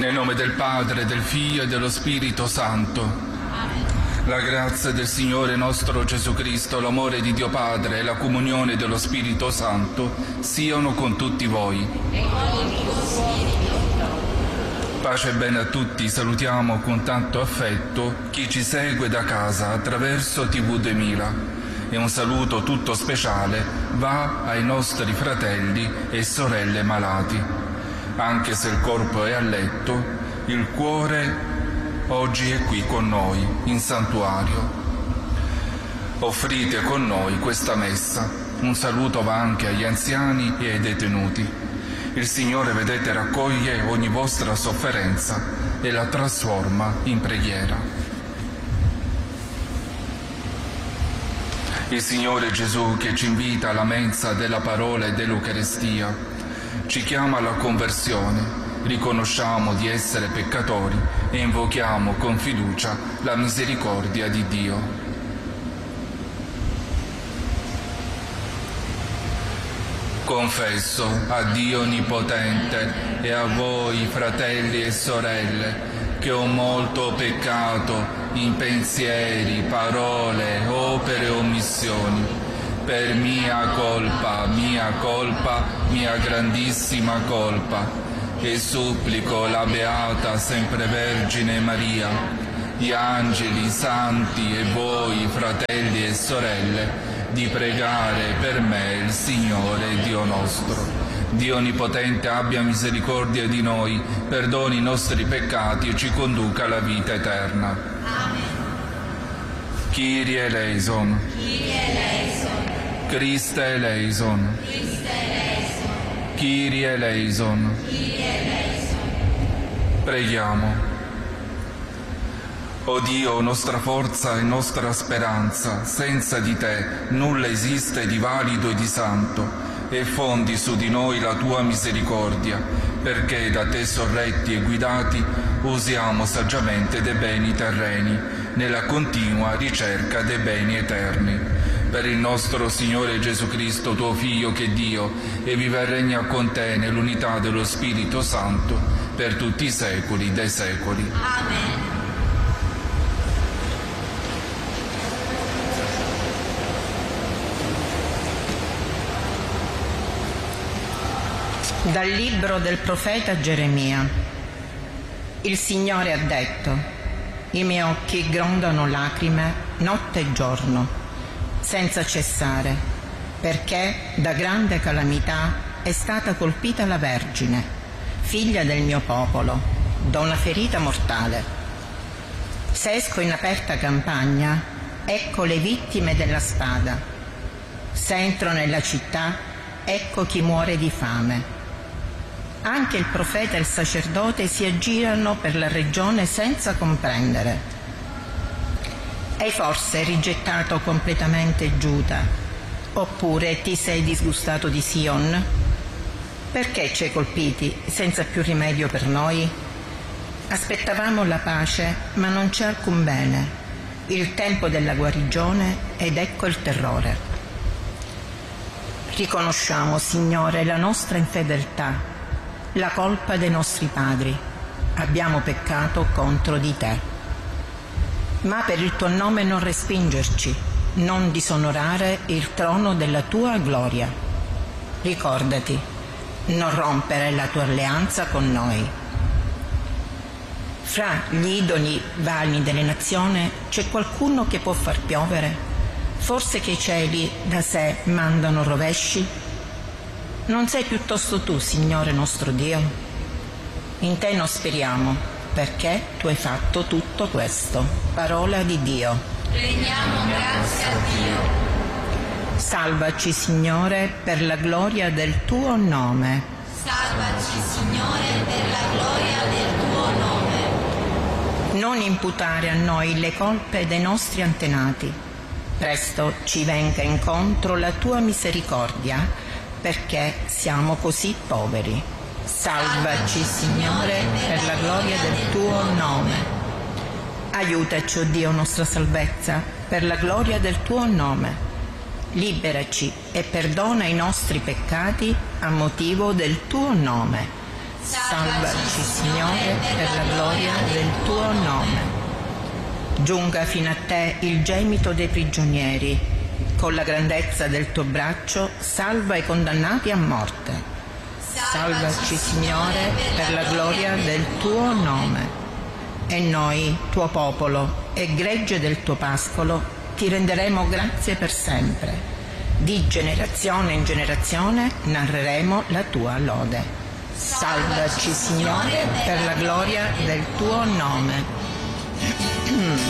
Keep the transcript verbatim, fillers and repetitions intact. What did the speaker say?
Nel nome del Padre, del Figlio e dello Spirito Santo. Amen. La grazia del Signore nostro Gesù Cristo, l'amore di Dio Padre e la comunione dello Spirito Santo siano con tutti voi. E con il tuo spirito. Pace e bene a tutti, salutiamo con tanto affetto chi ci segue da casa attraverso tivù duemila. E un saluto tutto speciale va ai nostri fratelli e sorelle malati. Anche se il corpo è a letto, il cuore oggi è qui con noi, in santuario. Offrite con noi questa messa. Un saluto va anche agli anziani e ai detenuti. Il Signore, vedete, raccoglie ogni vostra sofferenza e la trasforma in preghiera. Il Signore Gesù, che ci invita alla mensa della parola e dell'Eucaristia, ci chiama alla conversione. Riconosciamo di essere peccatori e invochiamo con fiducia la misericordia di Dio. Confesso a Dio Onnipotente e a voi, fratelli e sorelle, che ho molto peccato in pensieri, parole, opere e omissioni, per mia colpa, mia colpa, mia grandissima colpa. E supplico la Beata Sempre Vergine Maria, gli angeli, i santi e voi, fratelli e sorelle, di pregare per me il Signore Dio nostro. Dio Onnipotente abbia misericordia di noi, perdoni i nostri peccati e ci conduca alla vita eterna. Amen. Kyrie eleison. Kyrie eleison. Christe eleison. Christe eleison. Kyrie eleison. Preghiamo. O Dio, nostra forza e nostra speranza, senza di te nulla esiste di valido e di santo, e fondi su di noi la tua misericordia, perché da te sorretti e guidati usiamo saggiamente dei beni terreni, nella continua ricerca dei beni eterni. Per il nostro Signore Gesù Cristo, tuo Figlio, che è Dio, e vive e regna con te nell'unità dello Spirito Santo, per tutti i secoli dei secoli. Amen. Dal libro del profeta Geremia. Il Signore ha detto: i miei occhi grondano lacrime notte e giorno, senza cessare, perché da grande calamità è stata colpita la Vergine, figlia del mio popolo, da una ferita mortale. Se esco in aperta campagna, ecco le vittime della spada. Se entro nella città, ecco chi muore di fame. Anche il profeta e il sacerdote si aggirano per la regione senza comprendere. Hai forse rigettato completamente Giuda? Oppure ti sei disgustato di Sion? Perché ci hai colpiti senza più rimedio per noi? Aspettavamo la pace, ma non c'è alcun bene. Il tempo della guarigione ed ecco il terrore. Riconosciamo, Signore, la nostra infedeltà, la colpa dei nostri padri. Abbiamo peccato contro di te. Ma per il tuo nome non respingerci, non disonorare il trono della tua gloria. Ricordati, non rompere la tua alleanza con noi. Fra gli idoli vani delle nazioni c'è qualcuno che può far piovere? Forse che i cieli da sé mandano rovesci? Non sei piuttosto tu, Signore nostro Dio? In te non speriamo, perché tu hai fatto tutto questo. Parola di Dio. Rendiamo grazie a Dio. Salvaci, Signore, per la gloria del tuo nome. Salvaci, Signore, per la gloria del tuo nome. Non imputare a noi le colpe dei nostri antenati. Presto ci venga incontro la tua misericordia, perché siamo così poveri. Salvaci, Signore, per la gloria del tuo nome. Aiutaci, o Dio, nostra salvezza, per la gloria del tuo nome. Liberaci e perdona i nostri peccati a motivo del tuo nome. Salvaci, Signore, per la gloria del tuo nome. Giunga fino a te il gemito dei prigionieri. Con la grandezza del tuo braccio salva i condannati a morte. Salvaci, Signore, per la gloria del tuo nome. E noi, tuo popolo e gregge del tuo pascolo, ti renderemo grazie per sempre. Di generazione in generazione narreremo la tua lode. Salvaci, Signore, per la gloria del tuo nome.